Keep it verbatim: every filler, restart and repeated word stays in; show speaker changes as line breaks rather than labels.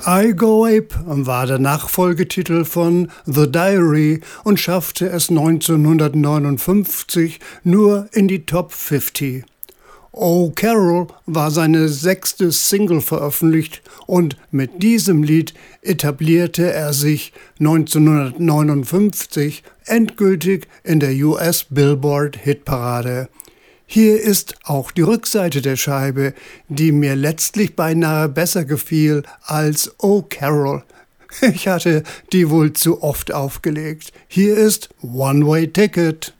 I Go Ape war der Nachfolgetitel von The Diary und schaffte es neunzehnhundertneunundfünfzig nur in die Top fünfzig. Oh Carol war seine sechste Single veröffentlicht und mit diesem Lied etablierte er sich neunzehnhundertneunundfünfzig endgültig in der U S Billboard Hitparade. Hier ist auch die Rückseite der Scheibe, die mir letztlich beinahe besser gefiel als Oh Carol. Ich hatte die wohl zu oft aufgelegt. Hier ist One Way Ticket.